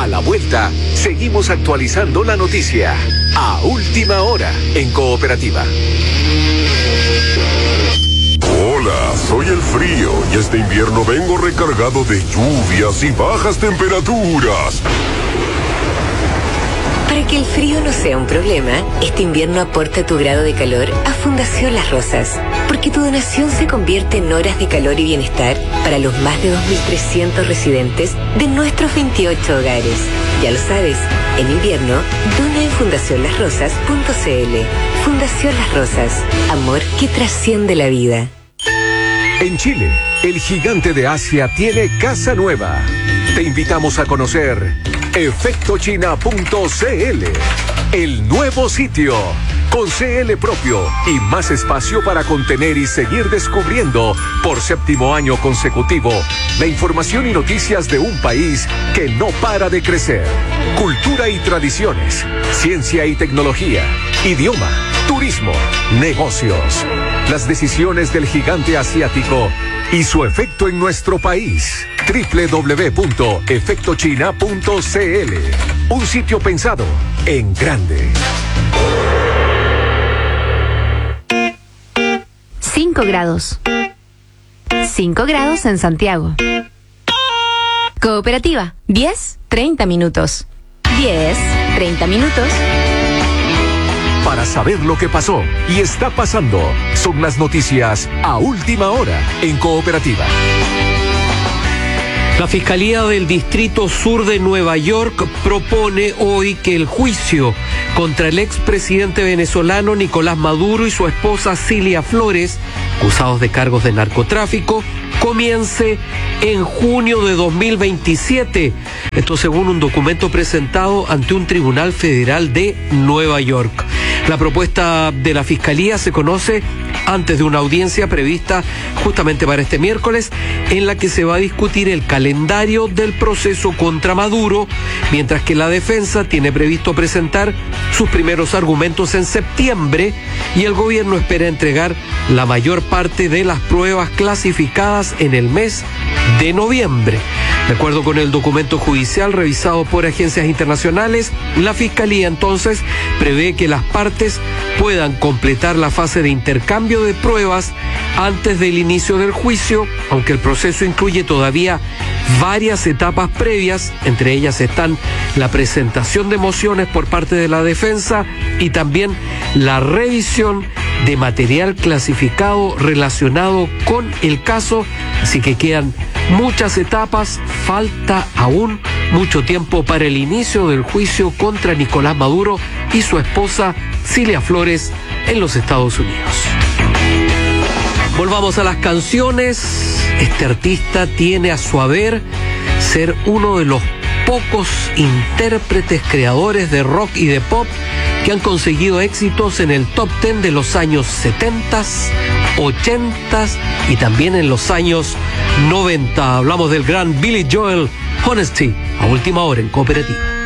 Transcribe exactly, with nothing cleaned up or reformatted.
A la vuelta, seguimos actualizando la noticia. A última hora, en Cooperativa. Hola, soy el frío y este invierno vengo recargado de lluvias y bajas temperaturas. Para que el frío no sea un problema, este invierno aporta tu grado de calor a Fundación Las Rosas, porque tu donación se convierte en horas de calor y bienestar para los más de dos mil trescientos residentes de nuestros veintiocho hogares. Ya lo sabes, en invierno, dona en fundación las rosas punto c l. Fundación Las Rosas, amor que trasciende la vida. En Chile, el gigante de Asia tiene casa nueva. Te invitamos a conocer efecto china punto c l, el nuevo sitio, con C L propio y más espacio para contener y seguir descubriendo por séptimo año consecutivo la información y noticias de un país que no para de crecer. Cultura y tradiciones, ciencia y tecnología, idioma, turismo, negocios. Las decisiones del gigante asiático y su efecto en nuestro país. doble u doble u doble u punto efecto china punto c l. Un sitio pensado en grande. cinco grados. cinco grados en Santiago. Cooperativa, diez, treinta minutos. diez, treinta minutos. Para saber lo que pasó y está pasando, son las noticias a última hora en Cooperativa. La Fiscalía del Distrito Sur de Nueva York propone hoy que el juicio contra el expresidente venezolano Nicolás Maduro y su esposa Cilia Flores, acusados de cargos de narcotráfico, comience en junio de dos mil veintisiete. Esto según un documento presentado ante un tribunal federal de Nueva York. La propuesta de la Fiscalía se conoce antes de una audiencia prevista justamente para este miércoles, en la que se va a discutir el calendario del proceso contra Maduro, mientras que la defensa tiene previsto presentar sus primeros argumentos en septiembre y el gobierno espera entregar la mayor parte de las pruebas clasificadas en el mes de noviembre. De acuerdo con el documento judicial revisado por agencias internacionales, la Fiscalía entonces prevé que las partes puedan completar la fase de intercambio de pruebas antes del inicio del juicio, aunque el proceso incluye todavía varias etapas previas, entre ellas están la presentación de mociones por parte de la defensa y también la revisión de material clasificado relacionado con el caso, así que quedan muchas etapas, falta aún mucho tiempo para el inicio del juicio contra Nicolás Maduro y su esposa Cilia Flores en los Estados Unidos. Volvamos a las canciones. Este artista tiene a su haber ser uno de los pocos intérpretes creadores de rock y de pop que han conseguido éxitos en el top ten de los años setenta, ochenta y también en los años noventa. Hablamos del gran Billy Joel, Honesty, a última hora en Cooperativa.